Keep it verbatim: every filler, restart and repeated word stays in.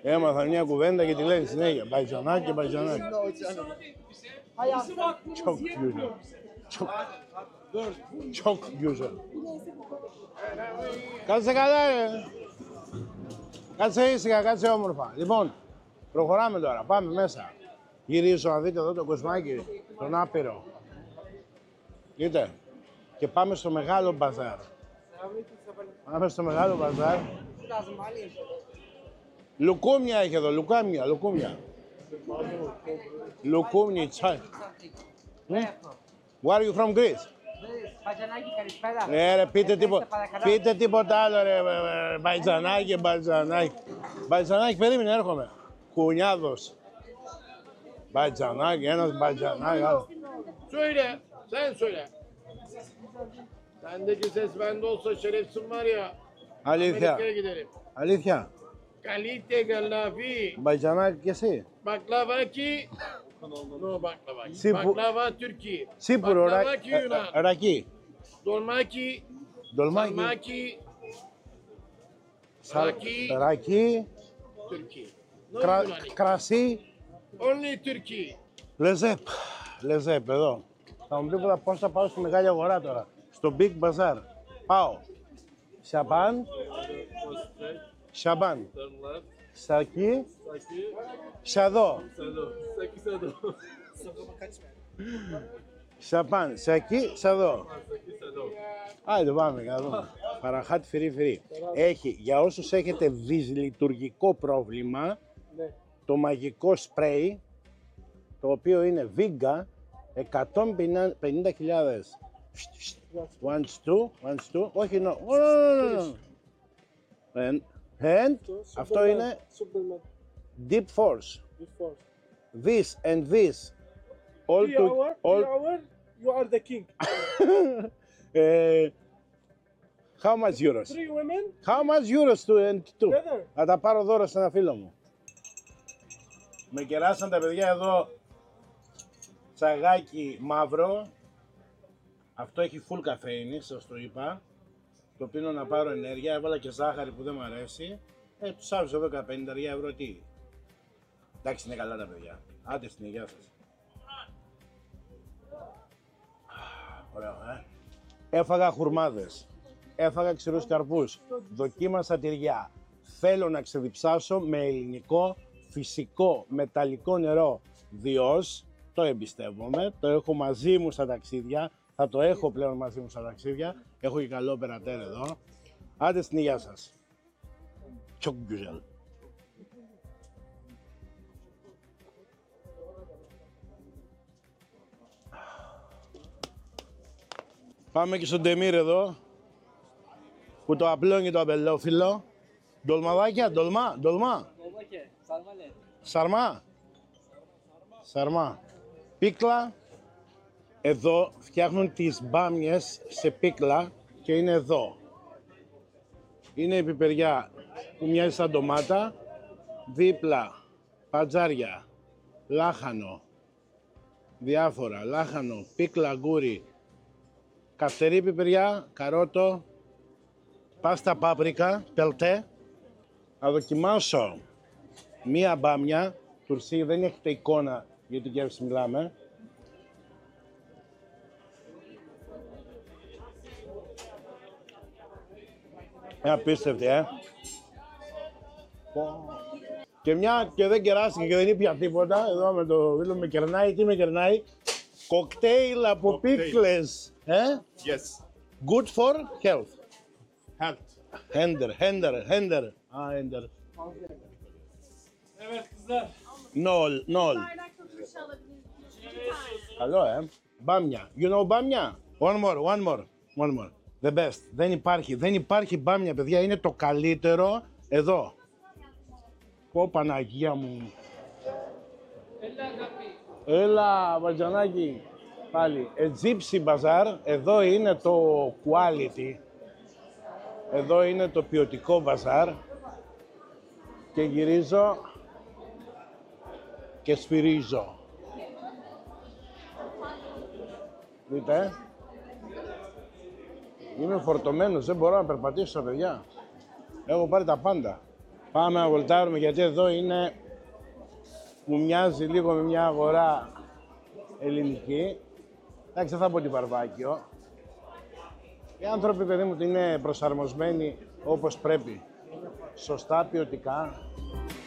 Έμαθα μια κουβέντα και τη λέει συνέχεια. Μπαϊτζανάκι και μπαϊτζανάκι. Çok güzel. Çok, çok güzel. Κάτσε καλά, ρε. Κάτσε ήσυχα, κάτσε όμορφα. Λοιπόν, προχωράμε τώρα. Πάμε μέσα. Γυρίζω να δείτε εδώ το κοσμάκι, τον άπειρο. Δείτε. Και πάμε στο μεγάλο μπαζάρ. Πάμε στο μεγάλο μπαζάρ. Λουκούμια έχει εδώ, λουκάμια, λουκούμια. Λουκούμι, τσάι. Where are you from Greece? Ε, ρε, πείτε τίποτα, πείτε τίποτα άλλο, ρε, μπαϊτζανάκι, μπαϊτζανάκι. Μπαϊτζανάκι, περίμενε, έρχομαι. Κουνιάδος. Μπαϊτζανάκι, ένας μπαϊτζανάκι, άλλο. Söyle, sen söyle. Sendeki ses bende olsa şerefsin var ya. Αλήθεια. Amerika'ya giderim. Αλήθεια. Kalite gallafi. Μπαϊτζανάκι και εσύ. Baklava ki. No baklava. Sipu- Baklava Türkiye. Σύπουρο, Baklava ρα- ki ε, Yunan. ε, ρακί. Dolma ki. Ντολμάκι. Sarma ki. Σα- Raki. Ρακί. Türkiye. No Κρα- Yunani. κρασί. Only Turkey. Λεζέπ. Λεζέπ, εδώ. Θα μου πει πρώτα πώς θα πάω στη μεγάλη αγορά τώρα. Στο Big Bazaar. Πάω. Σαμπάν. Σαμπάν. Σακί. Σαδό. Σαπάν. Σακί. Σαδό. Άντε πάμε να δούμε. Παραχάτι φυρί φυρί. Έχει, για όσους έχετε δυσλειτουργικό πρόβλημα, το μαγικό σπρέι, το οποίο είναι Vigga, εκατόν πενήντα χιλιάδες. One, two, one, two. Όχι, no. Oh, no, no, no. And, and αυτό είναι deep force. This and this. All Three to, hour, all, three hour, you are the king. uh, how much euros? Three women How much euros to and two? together. Θα τα πάρω δώρο σε ένα φίλο μου. Με κεράσαν τα παιδιά εδώ τσαγάκι μαύρο. Αυτό έχει full καφέινη, σας το είπα. Το πίνω να πάρω ενέργεια, έβαλα και ζάχαρη που δεν μου αρέσει. Ε, τους άφησα εδώ πενήντα ευρώ, τι. Εντάξει, είναι καλά τα παιδιά. Άντε στην υγεία σας. Ωραίο, ε. Έφαγα χουρμάδες. Έφαγα ξηρούς καρπούς. Δοκίμασα τυριά. Θέλω να ξεδιψάσω με ελληνικό, φυσικό, μεταλλικό νερό. Διός, το εμπιστεύομαι, το έχω μαζί μου στα ταξίδια. Θα το έχω πλέον μαζί μου στα ταξίδια. Έχω και καλό περατέρ εδώ. Άντε στην υγεία σας. Çok güzel. Πάμε και στον Τεμίρ εδώ, που το απλώνει το αμπελόφυλλο. Ντολμαδάκια, ντολμά, ντολμά. Σαρμά. Σαρμά. Πίκλα. Εδώ φτιάχνουν τις μπάμιες σε πίκλα και είναι εδώ. Είναι η πιπεριά που μοιάζει σαν ντομάτα. Δίπλα πατζάρια, λάχανο, διάφορα, λάχανο, πίκλα, γκούρι, καυτερή πιπεριά, καρότο, πάστα πάπρικα, πελτέ. Θα δοκιμάσω μία μπάμια, τουρσί, δεν έχετε εικόνα για την γεύση μιλάμε. Είναι απίστευτη, ε. Και μια και δεν κεράστηκε και δεν ήπια τίποτα, εδώ με το βίλο με κερνάει, τι με κερνάει. Κοκτέιλ από πίκλες, ε. Yes. Good for health. Health. Hender, hender, hender. Ah, hender. Evet kızlar. Nol, nol. Καλό, ε. Μπάμια. You know μπάμια? One more, one more, one more. The best. Δεν υπάρχει, δεν υπάρχει μπάμια, παιδιά. Είναι το καλύτερο εδώ. Πω, Παναγία μου. Έλα, βατζανάκι. Πάλι. Egyptian Bazaar. Εδώ είναι το quality. Εδώ είναι το ποιοτικό μπαζάρ. Και γυρίζω και σφυρίζω. Δείτε. Είμαι φορτωμένος, δεν μπορώ να περπατήσω, παιδιά. Έχω πάρει τα πάντα. Πάμε να βολτάρουμε γιατί εδώ είναι, μου μοιάζει λίγο με μια αγορά ελληνική. Εντάξει, δεν θα πω την Βαρβάκιο. Οι άνθρωποι, παιδί μου, είναι προσαρμοσμένοι όπως πρέπει. Σωστά, ποιοτικά.